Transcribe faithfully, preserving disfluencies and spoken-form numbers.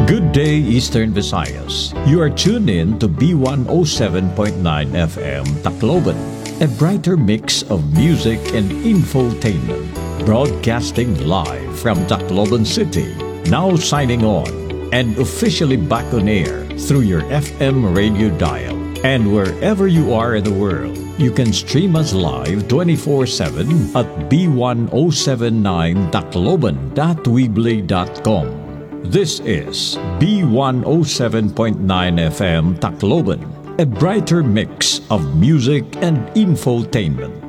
Good day, Eastern Visayas. You are tuned in to B one oh seven point nine F M Tacloban, a brighter mix of music and infotainment. Broadcasting live from Tacloban City, now signing on and officially back on air through your F M radio dial. And wherever you are in the world, you can stream us live twenty-four seven at b one oh seven nine tacloban dot weebly dot com. This is B one oh seven point nine F M Tacloban, a brighter mix of music and infotainment.